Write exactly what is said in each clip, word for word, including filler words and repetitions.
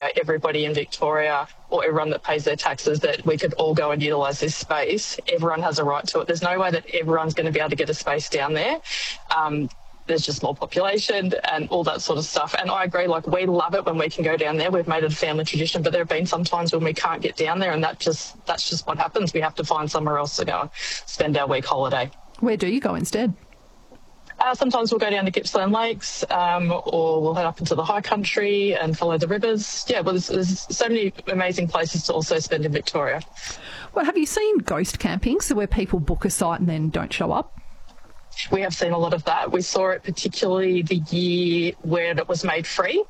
everybody in Victoria or everyone that pays their taxes that we could all go and utilise this space. Everyone has a right to it. There's no way that everyone's going to be able to get a space down there. Um, there's just more population and all that sort of stuff. And I agree, like, we love it when we can go down there. We've made it a family tradition, but there have been some times when we can't get down there, and that just that's just what happens. We have to find somewhere else to go and spend our week holiday. Where do you go instead? Uh, sometimes we'll go down to Gippsland Lakes, um, or we'll head up into the high country and follow the rivers. Yeah, well, there's, there's so many amazing places to also spend in Victoria. Well, have you seen ghost camping, so where people book a site and then don't show up? We have seen a lot of that. We saw it particularly the year where it was made free.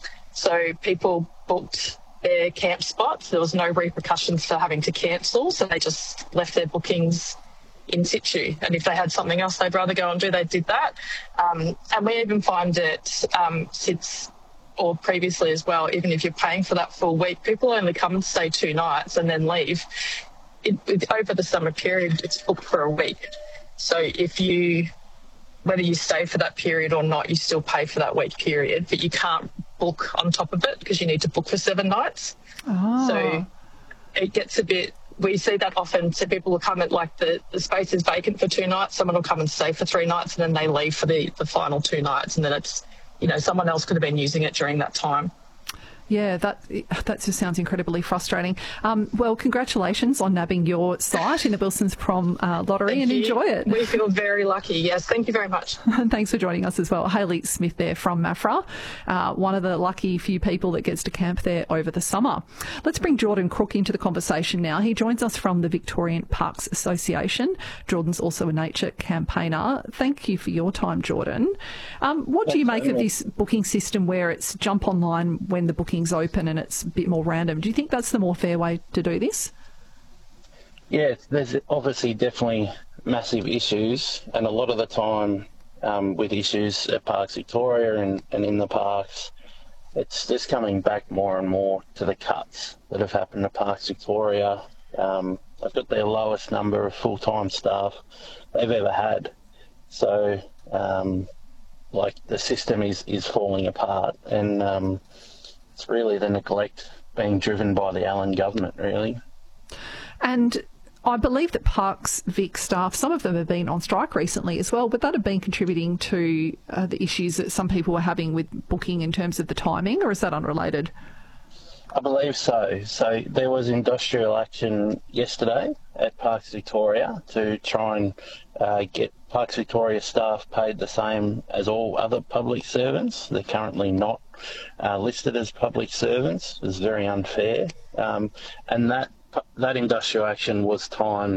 So people booked their camp spots. There was no repercussions for having to cancel, so they just left their bookings in situ, and if they had something else they'd rather go and do, they did that. Um, and we even find it um, since or previously as well, even if you're paying for that full week, people only come and stay two nights and then leave. It, it, over the summer period, it's booked for a week. So if you, whether you stay for that period or not, you still pay for that week period, but you can't book on top of it because you need to book for seven nights. Oh. So it gets a bit, we see that often. So people will come at, like, the, the space is vacant for two nights. Someone will come and stay for three nights and then they leave for the, the final two nights. And then it's, you know, someone else could have been using it during that time. Yeah, that that just sounds incredibly frustrating. Um, well, congratulations on nabbing your site in the Wilson's Prom uh, lottery. Thank and you. Enjoy it. We feel very lucky. Yes, thank you very much. Thanks for joining us as well. Hayley Smith there from Maffra, uh, one of the lucky few people that gets to camp there over the summer. Let's bring Jordan Crook into the conversation now. He joins us from the Victorian Parks Association. Jordan's also a nature campaigner. Thank you for your time, Jordan. Um, what do you make of this booking system where it's jump online when the booking open and it's a bit more random? Do you think that's the more fair way to do this? Yeah, there's obviously definitely massive issues, and a lot of the time um, with issues at Parks Victoria and, and in the parks, it's just coming back more and more to the cuts that have happened at Parks Victoria. Um, they've got their lowest number of full-time staff they've ever had. So, um, like, the system is, is falling apart, and um, it's really the neglect being driven by the Allen government, really. And I believe that Parks Vic staff, some of them have been on strike recently as well. Would that have been contributing to uh, the issues that some people were having with booking in terms of the timing, or is that unrelated? I believe so. So there was industrial action yesterday at Parks Victoria to try and uh, get Parks Victoria staff paid the same as all other public servants. They're currently not uh, listed as public servants. It's very unfair. Um, and that that industrial action was timed